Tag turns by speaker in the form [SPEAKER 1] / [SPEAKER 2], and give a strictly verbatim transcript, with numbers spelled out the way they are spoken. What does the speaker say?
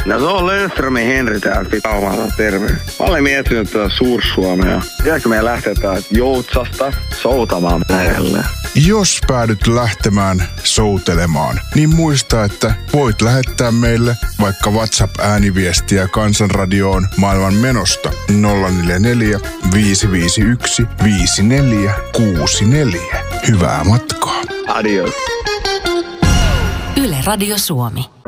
[SPEAKER 1] No se on Löfströmin Henri täällä pitää terve. Mä olen miettinyt tuota Suur-Suomea. Pitääkö meidän lähteä täältä Joutsasta soutamaan merelle?
[SPEAKER 2] Jos päädyt lähtemään soutelemaan, niin muista, että voit lähettää meille vaikka WhatsApp-ääniviestiä Kansanradioon maailman menosta nolla neljä neljä, viisi viisi yksi, viisi neljä kuusi neljä. Hyvää matkaa.
[SPEAKER 1] Adios.
[SPEAKER 3] Yle Radio Suomi.